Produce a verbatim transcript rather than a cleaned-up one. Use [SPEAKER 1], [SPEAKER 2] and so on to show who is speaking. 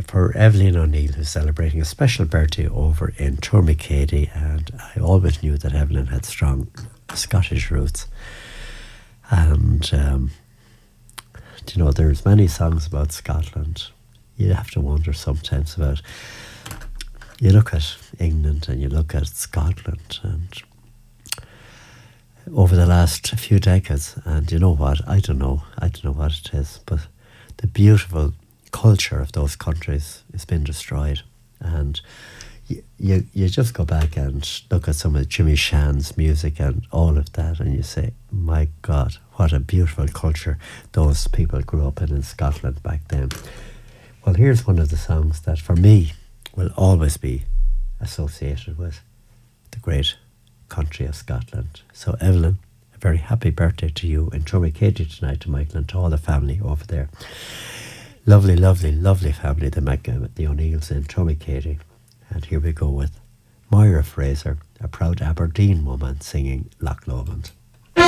[SPEAKER 1] for Evelyn O'Neill, who's celebrating a special birthday over in Tourmakeady, and I always knew that Evelyn had strong Scottish roots. And um, you know, there's many songs about Scotland. You have to wonder sometimes about. You look at England and you look at Scotland, and over the last few decades, and you know what? I don't know. I don't know what it is, but the beautiful culture of those countries has been destroyed. And you, you, you just go back and look at some of Jimmy Shan's music and all of that, and you say, my God, what a beautiful culture those people grew up in in Scotland back then. Well, here's one of the songs that for me will always be associated with the great country of Scotland. So Evelyn, a very happy birthday to you in Tourmakeady tonight, to Michael and to all the family over there. Lovely, lovely, lovely family, the, Mac- the O'Neills in Tourmakeady. And here we go with Moira Fraser, a proud Aberdeen woman, singing Loch Lomond.